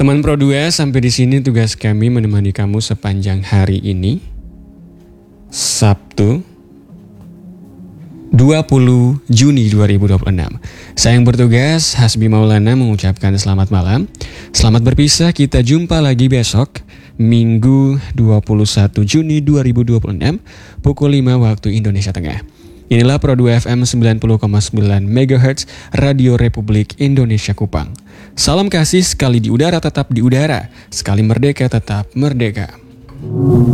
Teman Pro 2, sampai di sini tugas kami menemani kamu sepanjang hari ini. Sabtu 20 Juni 2026. Saya yang bertugas, Hasbi Maulana, mengucapkan selamat malam. Selamat berpisah, kita jumpa lagi besok, Minggu 21 Juni 2026, pukul 5 waktu Indonesia Tengah. Inilah Pro 2 FM 90,9 MHz Radio Republik Indonesia Kupang. Salam kasih, sekali di udara tetap di udara, sekali merdeka tetap merdeka.